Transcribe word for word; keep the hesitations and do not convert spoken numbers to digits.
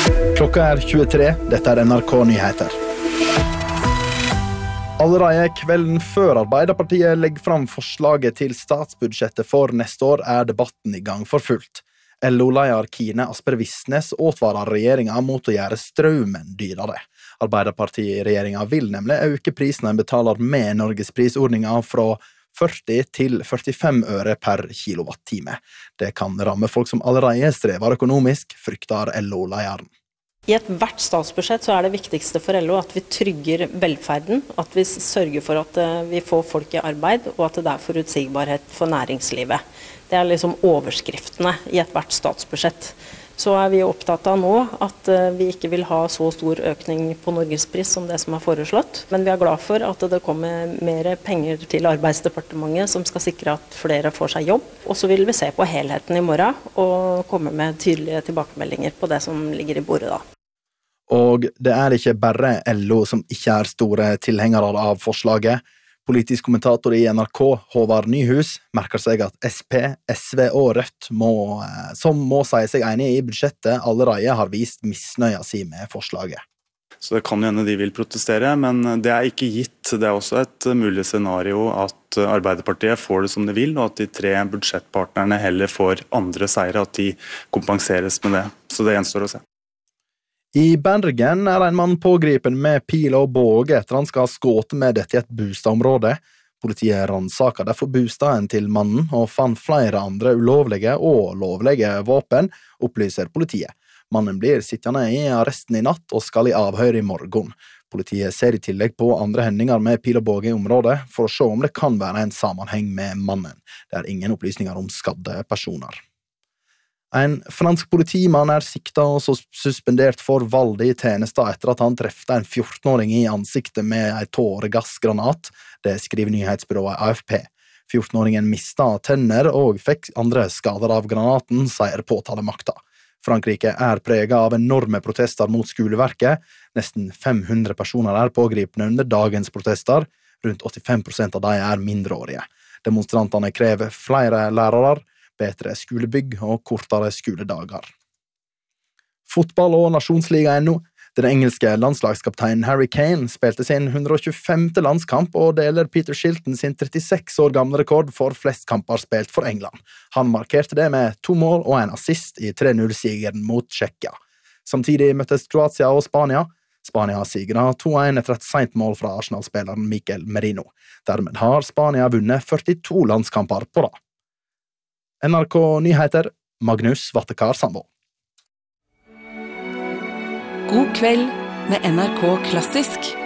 Klokka er tjuetre, dette er N R K Nyheter. Allerede kvelden før Arbeiderpartiet legger fram forslaget til statsbudsjettet for neste år er debatten i gang for fullt. L O-leder Kine Asper Visnes advarer regjeringen mot å gjøre strømmen dyrere. Arbeiderparti-regjeringen vil nemlig øke prisen en betaler med Norgesprisordningen fra førti til førtifem øre per kilowattime. Det kan ramme folk som allerede strever økonomisk, frykter L O-lederen. I et hvert statsbudsjett så er det viktigste for L O at vi trygger velferden, at vi sørger for at vi får folk i arbeid, og at det er forutsigbarhet for næringslivet. Det er liksom overskriftene i et hvert statsbudsjett. Så er vi opptatt av nå at vi ikke vil ha så stor økning på Norgespris som det som er foreslått. Men vi er glad for at det kommer mer penger til Arbeidsdepartementet som skal sikre at flere får seg jobb. Og så vil vi se på helheten i morgen og komme med tydelige tilbakemeldinger på det som ligger i bordet da. Og det er ikke bare L O som ikke er store tilhengere av forslaget. Politisk kommentator i N R K, Håvard Nyhus, merker seg at S P, S V og Rødt, må, som må si seg enige i budsjettet, allerede har vist misnøya si med forslaget. Så det kan jo hende de vil protestere, men det er ikke gitt. Det er også et mulig scenario at Arbeiderpartiet får det som de vil, og at de tre budsjettpartnerne heller får andre seire, at de kompenseres med det. Så det gjenstår å se. I Bergen er en mann pågripen med pil og båge etter han skal ha skutt med dette i et bostadområde. Politiet ransaket derfor bostaden til mannen og fant flere andre ulovlige og lovlige våpen, opplyser politiet. Mannen blir sittende i arresten i natt og skal i avhør i morgen. Politiet ser i tillegg på andre hendinger med pil og båge i området for å se om det kan være en sammenheng med mannen. Det er ingen opplysninger om skadde personer. En fransk politimann er siktet og suspendert for vold i tjenester etter at han trefte en fjorten-åring i ansiktet med en tåregassgranat. Det skriver nyhetsbyrået A F P. fjorten-åringen mistet tenner og fikk andre skader av granaten, sier påtalemakta. Frankrike er preget av enorme protester mot skoleverket. Nesten fem hundre personer er pågripne under dagens protester. Rundt åttifem prosent av de er mindreårige. Demonstrantene krever flere lærere, bedre skolebygg og kortere skoledager. Fotball og nasjonsliga ennå. Den engelske landslagskapteinen Harry Kane spilte sin hundre og tjuefemte landskamp og deler Peter Shilton sin trettiseks år gamle rekord for flest kamper spilt for England. Han markerte det med to mål og en assist i tre null-sigeren mot Tsjekkia. Samtidig møttes Kroatia og Spania. Spania sigret to en etter et sent mål fra Arsenal-spilleren Mikel Merino. Dermed har Spania vunnet førtito landskamper på rad. N R K Nyheter, Magnus Vattekar Sandvold. God kveld med N R K Klassisk.